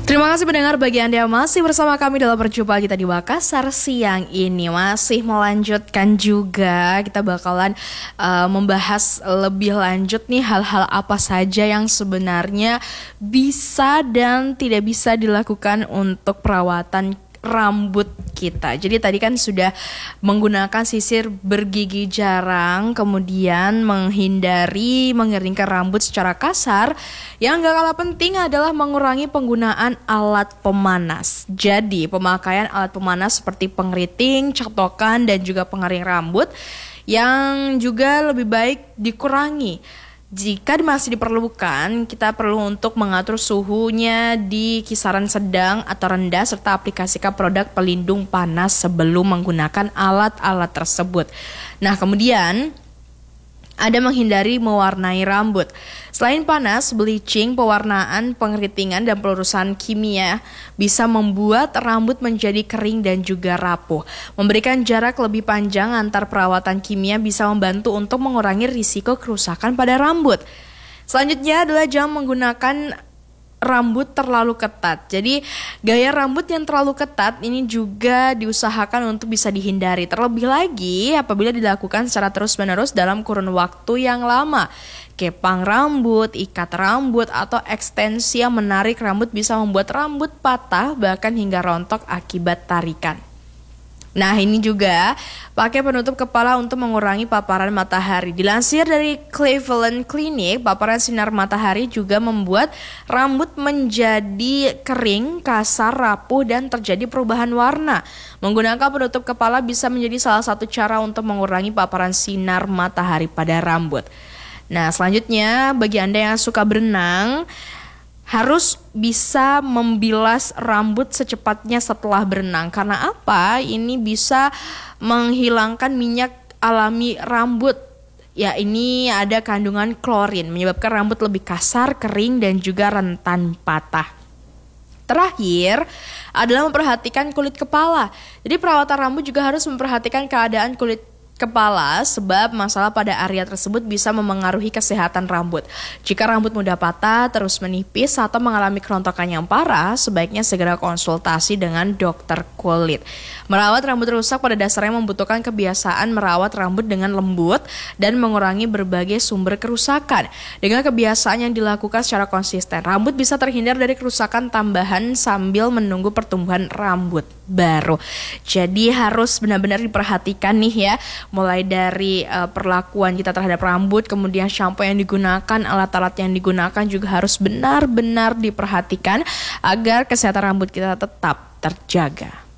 Terima kasih pendengar, bagi Anda yang masih bersama kami dalam perjumpaan kita di Makassar siang ini. Masih melanjutkan juga, kita bakalan membahas lebih lanjut nih hal-hal apa saja yang sebenarnya bisa dan tidak bisa dilakukan untuk perawatan rambut kita. Jadi tadi kan sudah menggunakan sisir bergigi jarang, kemudian menghindari mengeringkan rambut secara kasar. Yang gak kalah penting adalah mengurangi penggunaan alat pemanas. Jadi pemakaian alat pemanas seperti pengeriting, catokan, dan juga pengering rambut yang juga lebih baik dikurangi. Jika masih diperlukan, kita perlu untuk mengatur suhunya di kisaran sedang atau rendah serta aplikasikan produk pelindung panas sebelum menggunakan alat-alat tersebut. Nah, kemudian ada menghindari mewarnai rambut. Selain panas, bleaching, pewarnaan, pengeritingan, dan pelurusan kimia bisa membuat rambut menjadi kering dan juga rapuh. Memberikan jarak lebih panjang antar perawatan kimia bisa membantu untuk mengurangi risiko kerusakan pada rambut. Selanjutnya adalah jangan menggunakan rambut terlalu ketat. Jadi gaya rambut yang terlalu ketat ini juga diusahakan untuk bisa dihindari. Terlebih lagi apabila dilakukan secara terus-menerus dalam kurun waktu yang lama. Kepang rambut, ikat rambut, atau ekstensi yang menarik rambut bisa membuat rambut patah bahkan hingga rontok akibat tarikan. Nah, ini juga pakai penutup kepala untuk mengurangi paparan matahari. Dilansir dari Cleveland Clinic, paparan sinar matahari juga membuat rambut menjadi kering, kasar, rapuh, dan terjadi perubahan warna. Menggunakan penutup kepala bisa menjadi salah satu cara untuk mengurangi paparan sinar matahari pada rambut. Nah, selanjutnya bagi Anda yang suka berenang, harus bisa membilas rambut secepatnya setelah berenang. Karena apa? Ini bisa menghilangkan minyak alami rambut. Ya, ini ada kandungan klorin, menyebabkan rambut lebih kasar, kering, dan juga rentan patah. Terakhir adalah memperhatikan kulit kepala. Jadi perawatan rambut juga harus memperhatikan keadaan kulit kepala, sebab masalah pada area tersebut bisa memengaruhi kesehatan rambut. Jika rambut mudah patah, terus menipis, atau mengalami kerontokan yang parah, sebaiknya segera konsultasi dengan dokter kulit. Merawat rambut rusak pada dasarnya membutuhkan kebiasaan merawat rambut dengan lembut dan mengurangi berbagai sumber kerusakan. Dengan kebiasaan yang dilakukan secara konsisten, rambut bisa terhindar dari kerusakan tambahan sambil menunggu pertumbuhan rambut baru. Jadi harus benar-benar diperhatikan nih ya, mulai dari perlakuan kita terhadap rambut, kemudian shampoo yang digunakan, alat-alat yang digunakan juga harus benar-benar diperhatikan agar kesehatan rambut kita tetap terjaga.